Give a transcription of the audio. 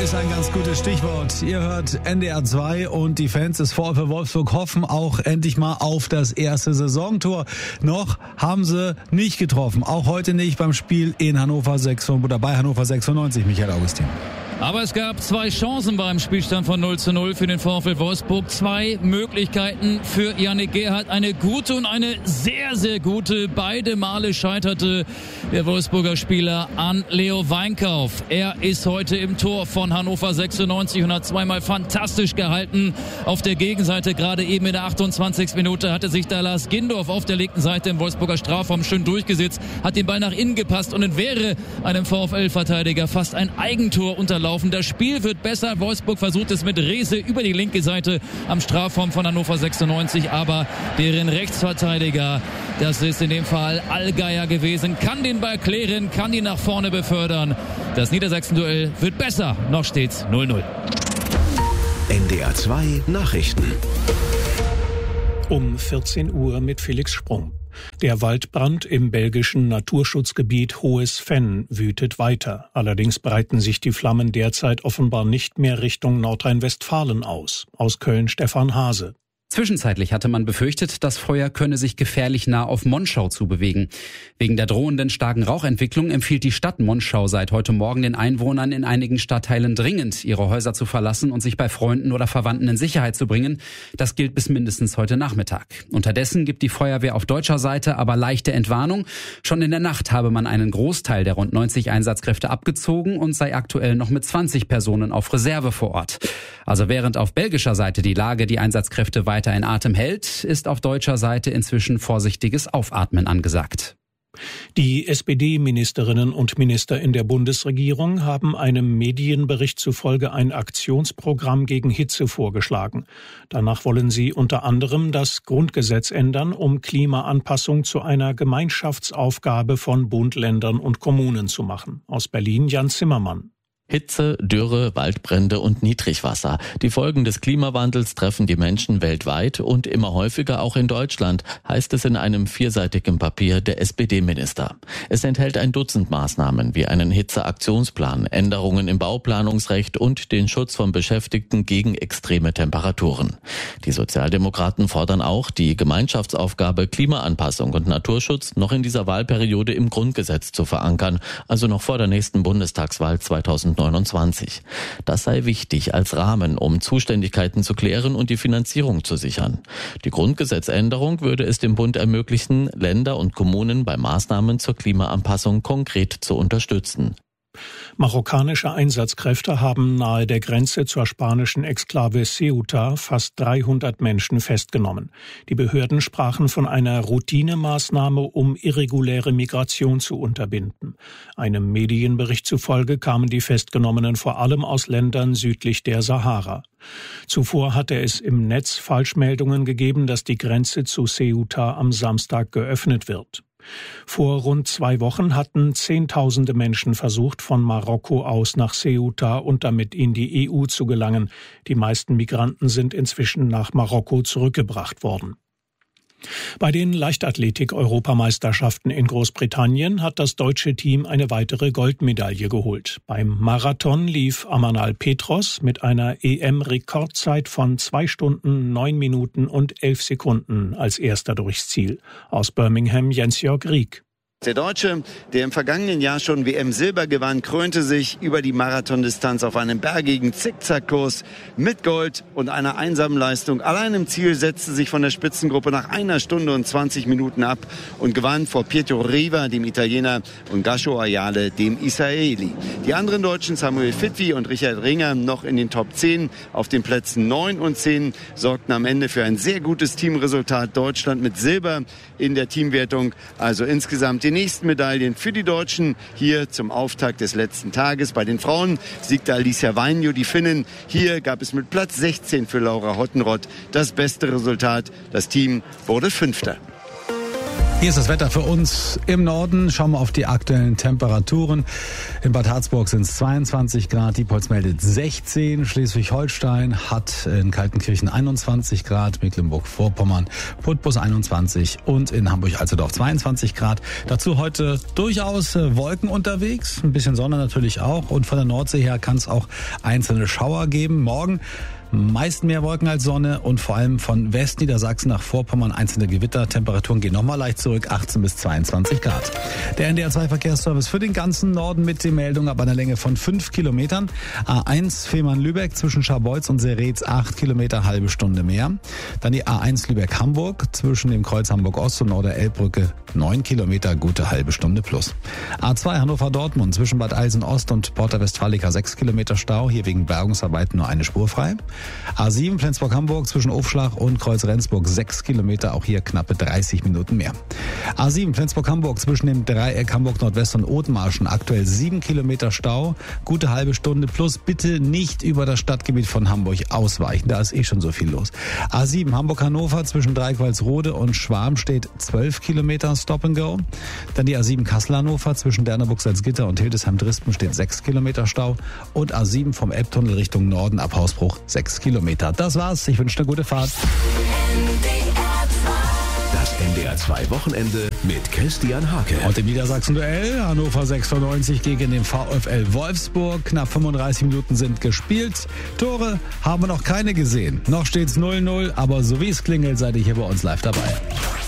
ist ein ganz gutes Stichwort. Ihr hört NDR 2 und die Fans des VfL Wolfsburg hoffen auch endlich mal auf das erste Saisontor. Noch haben sie nicht getroffen, auch heute nicht beim Spiel in Hannover 6 oder bei Hannover 96, Michael Augustin. Aber es gab 2 Chancen beim Spielstand von 0:0 für den VfL Wolfsburg. 2 Möglichkeiten für Yannick Gerhardt. Eine gute und eine sehr, sehr gute. Beide Male scheiterte der Wolfsburger Spieler an Leo Weinkauf. Er ist heute im Tor von Hannover 96 und hat zweimal fantastisch gehalten. Auf der Gegenseite, gerade eben in der 28. Minute, hatte sich da Lars Gindorf auf der linken Seite im Wolfsburger Strafraum schön durchgesetzt, hat den Ball nach innen gepasst und es wäre einem VfL-Verteidiger fast ein Eigentor unterlaufen. Das Spiel wird besser. Wolfsburg versucht es mit Rehse über die linke Seite am Strafraum von Hannover 96, aber deren Rechtsverteidiger, das ist in dem Fall Allgeier gewesen, kann den Ball klären, kann ihn nach vorne befördern. Das Niedersachsen-Duell wird besser. Noch steht's 0:0. NDR 2 Nachrichten. Um 14 Uhr mit Felix Sprung. Der Waldbrand im belgischen Naturschutzgebiet Hohes Venn wütet weiter. Allerdings breiten sich die Flammen derzeit offenbar nicht mehr Richtung Nordrhein-Westfalen aus. Aus Köln Stefan Hase. Zwischenzeitlich hatte man befürchtet, das Feuer könne sich gefährlich nah auf Monschau zubewegen. Wegen der drohenden starken Rauchentwicklung empfiehlt die Stadt Monschau seit heute Morgen den Einwohnern in einigen Stadtteilen dringend, ihre Häuser zu verlassen und sich bei Freunden oder Verwandten in Sicherheit zu bringen. Das gilt bis mindestens heute Nachmittag. Unterdessen gibt die Feuerwehr auf deutscher Seite aber leichte Entwarnung. Schon in der Nacht habe man einen Großteil der rund 90 Einsatzkräfte abgezogen und sei aktuell noch mit 20 Personen auf Reserve vor Ort. Also während auf belgischer Seite die Lage die Einsatzkräfte weiter in Atem hält, ist auf deutscher Seite inzwischen vorsichtiges Aufatmen angesagt. Die SPD-Ministerinnen und Minister in der Bundesregierung haben einem Medienbericht zufolge ein Aktionsprogramm gegen Hitze vorgeschlagen. Danach wollen sie unter anderem das Grundgesetz ändern, um Klimaanpassung zu einer Gemeinschaftsaufgabe von Bund, Ländern und Kommunen zu machen. Aus Berlin Jan Zimmermann. Hitze, Dürre, Waldbrände und Niedrigwasser. Die Folgen des Klimawandels treffen die Menschen weltweit und immer häufiger auch in Deutschland, heißt es in einem 4-seitigen Papier der SPD-Minister. Es enthält ein Dutzend Maßnahmen wie einen Hitzeaktionsplan, Änderungen im Bauplanungsrecht und den Schutz von Beschäftigten gegen extreme Temperaturen. Die Sozialdemokraten fordern auch, die Gemeinschaftsaufgabe Klimaanpassung und Naturschutz noch in dieser Wahlperiode im Grundgesetz zu verankern, also noch vor der nächsten Bundestagswahl 2029. Das sei wichtig als Rahmen, um Zuständigkeiten zu klären und die Finanzierung zu sichern. Die Grundgesetzänderung würde es dem Bund ermöglichen, Länder und Kommunen bei Maßnahmen zur Klimaanpassung konkret zu unterstützen. Marokkanische Einsatzkräfte haben nahe der Grenze zur spanischen Exklave Ceuta fast 300 Menschen festgenommen. Die Behörden sprachen von einer Routinemaßnahme, um irreguläre Migration zu unterbinden. Einem Medienbericht zufolge kamen die Festgenommenen vor allem aus Ländern südlich der Sahara. Zuvor hatte es im Netz Falschmeldungen gegeben, dass die Grenze zu Ceuta am Samstag geöffnet wird. Vor rund 2 Wochen hatten Zehntausende Menschen versucht, von Marokko aus nach Ceuta und damit in die EU zu gelangen. Die meisten Migranten sind inzwischen nach Marokko zurückgebracht worden. Bei den Leichtathletik-Europameisterschaften in Großbritannien hat das deutsche Team eine weitere Goldmedaille geholt. Beim Marathon lief Amanal Petros mit einer EM-Rekordzeit von 2 Stunden, 9 Minuten und 11 Sekunden als erster durchs Ziel. Aus Birmingham Jens-Jörg Rieck. Der Deutsche, der im vergangenen Jahr schon WM-Silber gewann, krönte sich über die Marathondistanz auf einem bergigen Zickzackkurs mit Gold und einer einsamen Leistung. Allein im Ziel setzte sich von der Spitzengruppe nach 1 Stunde und 20 Minuten ab und gewann vor Pietro Riva, dem Italiener, und Gasho Ayale, dem Israeli. Die anderen Deutschen, Samuel Fitwi und Richard Ringer, noch in den Top 10. Auf den Plätzen 9 und 10 sorgten am Ende für ein sehr gutes Teamresultat. Deutschland mit Silber in der Teamwertung. Also insgesamt die nächsten Medaillen für die Deutschen hier zum Auftakt des letzten Tages. Bei den Frauen siegte Alicia Vainio, die Finnin. Hier gab es mit Platz 16 für Laura Hottenrott das beste Resultat. Das Team wurde 5. Hier ist das Wetter für uns im Norden. Schauen wir auf die aktuellen Temperaturen. In Bad Harzburg sind es 22 Grad, Diepholz meldet 16, Schleswig-Holstein hat in Kaltenkirchen 21 Grad, Mecklenburg-Vorpommern, Putbus 21 und in Hamburg-Alzerdorf 22 Grad. Dazu heute durchaus Wolken unterwegs, ein bisschen Sonne natürlich auch und von der Nordsee her kann es auch einzelne Schauer geben. Morgen meist mehr Wolken als Sonne und vor allem von Westniedersachsen nach Vorpommern einzelne Gewitter. Temperaturen gehen nochmal leicht zurück, 18 bis 22 Grad. Der NDR 2 Verkehrsservice für den ganzen Norden mit den Meldungen ab einer Länge von 5 Kilometern. A1 Fehmarn-Lübeck zwischen Scharbeutz und Seretz 8 Kilometer, halbe Stunde mehr. Dann die A1 Lübeck-Hamburg zwischen dem Kreuz Hamburg-Ost und Oder-Elbbrücke 9 Kilometer, gute halbe Stunde plus. A2 Hannover-Dortmund zwischen Bad Eilsen-Ost und Porta Westfalica 6 Kilometer Stau, hier wegen Bergungsarbeiten nur eine Spur frei. A7 Flensburg-Hamburg zwischen Ofschlach und Kreuz-Rendsburg 6 Kilometer, auch hier knappe 30 Minuten mehr. A7 Flensburg-Hamburg zwischen dem Dreieck Hamburg-Nordwest und Othmarschen aktuell 7 Kilometer Stau, gute halbe Stunde plus, bitte nicht über das Stadtgebiet von Hamburg ausweichen, da ist schon so viel los. A7 Hamburg-Hannover zwischen Dreikwalsrode und Schwarmstedt 12 Kilometer Stop and Go. Dann die A7 Kassel-Hannover zwischen Derneburg-Salzgitter und Hildesheim-Drispen steht 6 Kilometer Stau und A7 vom Elbtunnel Richtung Norden ab Hausbruch 6 Kilometer. Das war's. Ich wünsche eine gute Fahrt. Das NDR 2 Wochenende mit Christian Hake. Und im Niedersachsen-Duell Hannover 96 gegen den VfL Wolfsburg. Knapp 35 Minuten sind gespielt. Tore haben wir noch keine gesehen. Noch steht's 0-0, aber so wie es klingelt, seid ihr hier bei uns live dabei.